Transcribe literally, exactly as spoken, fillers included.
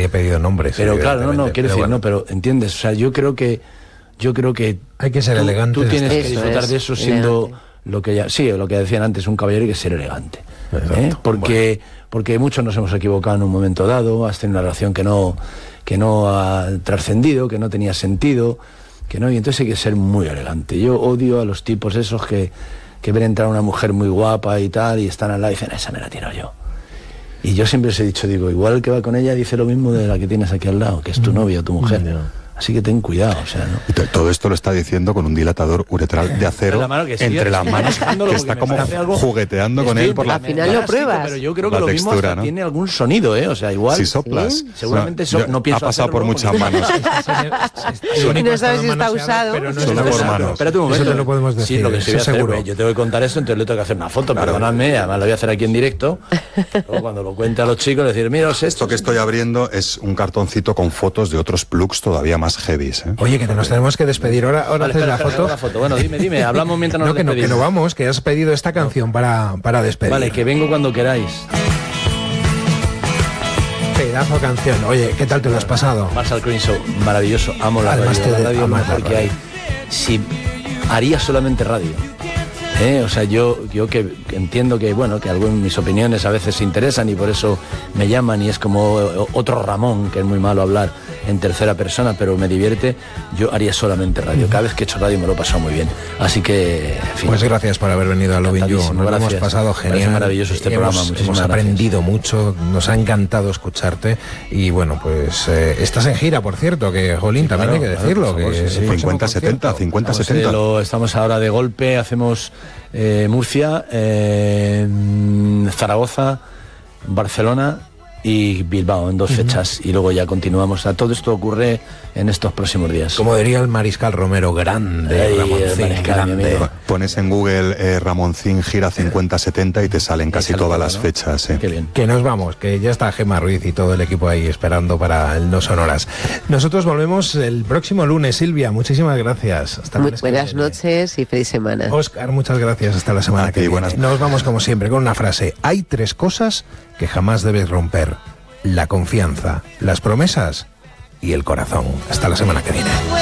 he pedido nombres. Pero claro, no, no, quiero decir, bueno. no, pero entiendes, o sea, yo creo que yo creo que hay que ser tú, elegante. Tú tienes eso que disfrutar es, de eso siendo elegante. lo que ya, sí, lo que decían antes, un caballero, hay que ser elegante, ¿eh? Porque bueno. porque muchos nos hemos equivocado en un momento dado, has tenido una relación que no que no ha trascendido, que no tenía sentido, que no, y entonces hay que ser muy elegante. Yo odio a los tipos esos que que ven entrar una mujer muy guapa y tal, y están al lado y dicen, esa me la tiro yo. Y yo siempre os he dicho, digo, igual el que va con ella dice lo mismo de la que tienes aquí al lado, que es tu novia o tu mujer. No. Así que ten cuidado, o sea, ¿no? Y todo esto lo está diciendo con un dilatador uretral de acero la mano que sigue, entre las manos, que está como jugueteando con él por la... Al final lo pruebas. Pero yo creo que lo textura, mismo hasta ¿no? tiene algún sonido, ¿eh? O sea, igual... Si soplas. ¿Sí? Seguramente no, so, no pienso ha pasado por muchas manos. No sabes si está usado. Pero no solo por manos. Espérate un momento. Eso te lo podemos decir. Sí, lo que se voy a hacer, seguro. Yo tengo que contar esto, entonces le tengo que hacer una foto, claro. Perdonadme, además lo voy a hacer aquí en directo. Luego cuando lo cuente a los chicos, decir, mira, esto, esto que estoy abriendo es un cartoncito con fotos de otros plugs todavía más heavies, ¿eh? Oye, que nos tenemos que despedir. Ahora, ahora vale, haces espera, la, espera, foto. la foto. Bueno, dime, dime, hablamos mientras nos no, que no, despedimos. que no vamos, que has pedido esta canción para, para despedir. Vale, que vengo cuando queráis. Pedazo canción. Oye, ¿qué tal te lo has pasado? Marshall Crenshaw, maravilloso. Amo la Además radio. te La radio es lo mejor que hay. radio. Si haría solamente radio. ¿Eh? O sea, yo yo que entiendo que bueno que algunas mis opiniones a veces se interesan y por eso me llaman y es como otro Ramón, que es muy malo hablar en tercera persona, pero me divierte. Yo haría solamente radio. Cada vez que he hecho radio me lo he pasado muy bien. Así que, en fin. Pues gracias por haber venido a Lovin' You. Nos lo hemos pasado genial. Parece maravilloso este hemos, programa. Hemos aprendido mucho, nos ha encantado escucharte y bueno, pues eh, estás en gira, por cierto, que Jolín, sí, también claro, hay que decirlo. Claro, que sí, sí. cincuenta setenta, cincuenta setenta. Lo, estamos ahora de golpe, hacemos eh, Murcia, eh, Zaragoza, Barcelona y Bilbao en dos fechas uh-huh. y luego ya continuamos. O sea, todo esto ocurre en estos próximos días. Como diría el Mariscal Romero, grande, Ay, Ramoncín, Mariscal, grande. Pones en Google eh, Ramoncín gira cincuenta setenta y te salen casi todas todo, las ¿no? fechas. Eh. Qué bien. Que nos vamos, que ya está Gemma Ruiz y todo el equipo ahí esperando para el No Sonoras. Nosotros volvemos el próximo lunes, Silvia. Muchísimas gracias. Hasta Muy buenas noches y feliz semana. Óscar, muchas gracias. Hasta la semana que viene. Buenas... Nos vamos como siempre con una frase. Hay tres cosas que jamás debes romper: la confianza, las promesas y el corazón. Hasta la semana que viene.